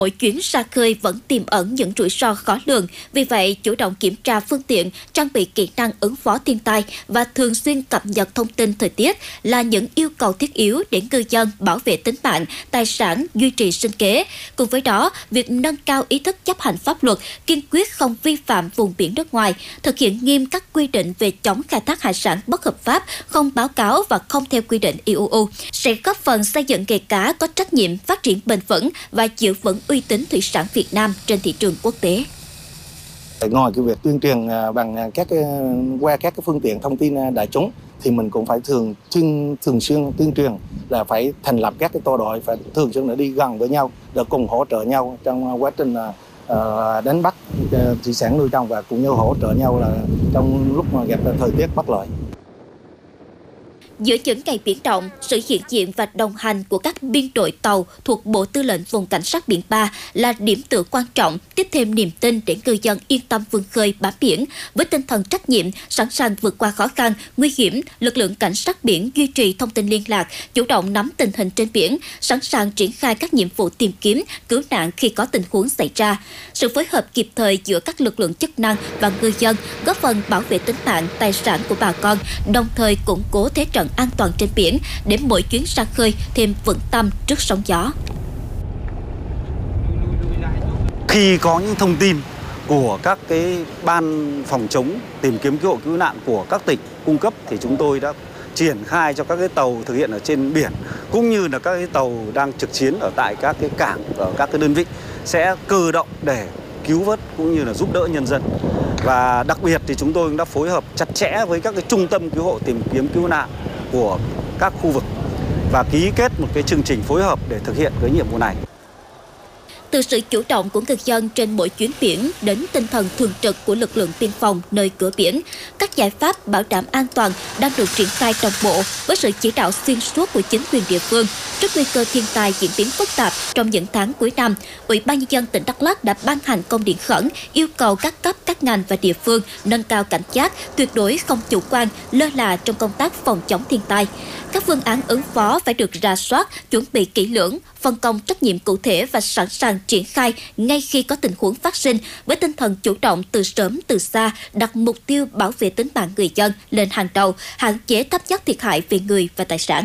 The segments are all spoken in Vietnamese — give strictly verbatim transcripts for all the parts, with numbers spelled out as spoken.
Mỗi chuyến ra khơi vẫn tiềm ẩn những rủi ro khó lường, vì vậy chủ động kiểm tra phương tiện, trang bị kỹ năng ứng phó thiên tai và thường xuyên cập nhật thông tin thời tiết là những yêu cầu thiết yếu để ngư dân bảo vệ tính mạng, tài sản, duy trì sinh kế. Cùng với đó, việc nâng cao ý thức chấp hành pháp luật, kiên quyết không vi phạm vùng biển nước ngoài, thực hiện nghiêm các quy định về chống khai thác hải sản bất hợp pháp, không báo cáo và không theo quy định i u u sẽ góp phần xây dựng nghề cá có trách nhiệm, phát triển bền vững và giữ vững uy tín thủy sản Việt Nam trên thị trường quốc tế. Ngoài cái việc tuyên truyền bằng các qua các cái phương tiện thông tin đại chúng thì mình cũng phải thường xuyên thường xuyên tuyên truyền là phải thành lập các cái tổ đội, phải thường xuyên để đi gần với nhau để cùng hỗ trợ nhau trong quá trình uh, đánh bắt thủy sản nuôi trồng và cũng như hỗ trợ nhau là trong lúc mà gặp thời tiết bất lợi. Giữa những ngày biển động, sự hiện diện và đồng hành của các biên đội tàu thuộc Bộ Tư lệnh Vùng Cảnh sát biển ba là điểm tựa quan trọng, tiếp thêm niềm tin để ngư dân yên tâm vươn khơi bám biển. Với tinh thần trách nhiệm, sẵn sàng vượt qua khó khăn, nguy hiểm, lực lượng cảnh sát biển duy trì thông tin liên lạc, chủ động nắm tình hình trên biển, sẵn sàng triển khai các nhiệm vụ tìm kiếm, cứu nạn khi có tình huống xảy ra. Sự phối hợp kịp thời giữa các lực lượng chức năng và ngư dân góp phần bảo vệ tính mạng, tài sản của bà con, đồng thời củng cố thế trận an toàn trên biển để mỗi chuyến ra khơi thêm vững tâm trước sóng gió. Khi có những thông tin của các cái ban phòng chống tìm kiếm cứu hộ cứu nạn của các tỉnh cung cấp thì chúng tôi đã triển khai cho các cái tàu thực hiện ở trên biển, cũng như là các cái tàu đang trực chiến ở tại các cái cảng, ở các cái đơn vị sẽ cơ động để cứu vớt cũng như là giúp đỡ nhân dân. Và đặc biệt thì chúng tôi cũng đã phối hợp chặt chẽ với các cái trung tâm cứu hộ tìm kiếm cứu nạn của các khu vực và ký kết một cái chương trình phối hợp để thực hiện cái nhiệm vụ này. Từ sự chủ động của ngư dân trên mỗi chuyến biển đến tinh thần thường trực của lực lượng biên phòng nơi cửa biển, các giải pháp bảo đảm an toàn đang được triển khai đồng bộ với sự chỉ đạo xuyên suốt của chính quyền địa phương. Trước nguy cơ thiên tai diễn biến phức tạp trong những tháng cuối năm, Ủy ban Nhân dân tỉnh Đắk Lắk đã ban hành công điện khẩn yêu cầu các cấp, các ngành và địa phương nâng cao cảnh giác, tuyệt đối không chủ quan, lơ là trong công tác phòng chống thiên tai. Các phương án ứng phó phải được rà soát, chuẩn bị kỹ lưỡng, phân công trách nhiệm cụ thể và sẵn sàng triển khai ngay khi có tình huống phát sinh với tinh thần chủ động từ sớm từ xa, đặt mục tiêu bảo vệ tính mạng người dân lên hàng đầu, hạn chế thấp nhất thiệt hại về người và tài sản.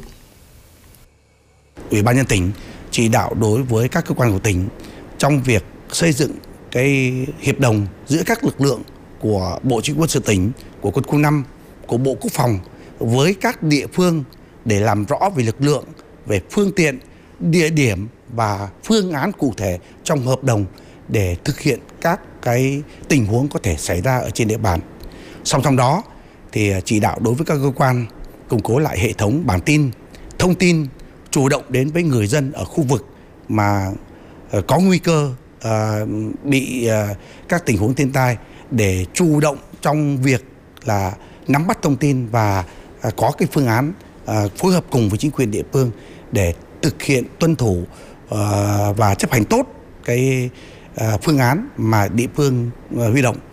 Ủy ban nhân dân tỉnh chỉ đạo đối với các cơ quan của tỉnh trong việc xây dựng cái hiệp đồng giữa các lực lượng của Bộ Chỉ huy quân sự tỉnh, của quân khu năm, của Bộ Quốc phòng với các địa phương để làm rõ về lực lượng, về phương tiện, địa điểm và phương án cụ thể trong hợp đồng để thực hiện các cái tình huống có thể xảy ra ở trên địa bàn. Song song đó thì chỉ đạo đối với các cơ quan củng cố lại hệ thống bản tin, thông tin, chủ động đến với người dân ở khu vực mà có nguy cơ uh, bị uh, các tình huống thiên tai để chủ động trong việc là nắm bắt thông tin và uh, có cái phương án uh, phối hợp cùng với chính quyền địa phương để thực hiện tuân thủ uh, và chấp hành tốt cái uh, phương án mà địa phương uh, huy động.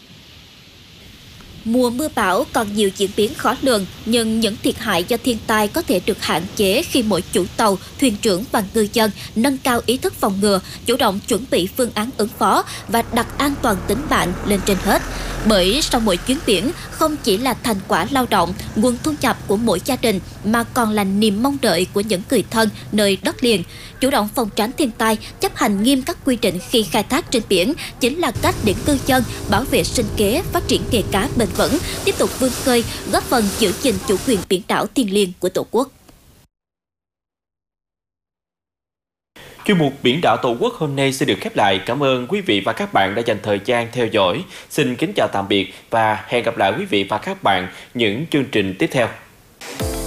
Mùa mưa bão còn nhiều diễn biến khó lường, nhưng những thiệt hại do thiên tai có thể được hạn chế khi mỗi chủ tàu, thuyền trưởng và ngư dân nâng cao ý thức phòng ngừa, chủ động chuẩn bị phương án ứng phó và đặt an toàn tính mạng lên trên hết. Bởi sau mỗi chuyến biển không chỉ là thành quả lao động, nguồn thu nhập của mỗi gia đình mà còn là niềm mong đợi của những người thân nơi đất liền. Chủ động phòng tránh thiên tai, chấp hành nghiêm các quy định khi khai thác trên biển chính là cách để ngư dân bảo vệ sinh kế, phát triển nghề cá bền vững, tiếp tục vươn khơi, góp phần giữ gìn chủ quyền biển đảo thiêng liêng của Tổ quốc. Chuyên mục Biển đảo Tổ quốc hôm nay sẽ được khép lại. Cảm ơn quý vị và các bạn đã dành thời gian theo dõi. Xin kính chào tạm biệt và hẹn gặp lại quý vị và các bạn những chương trình tiếp theo.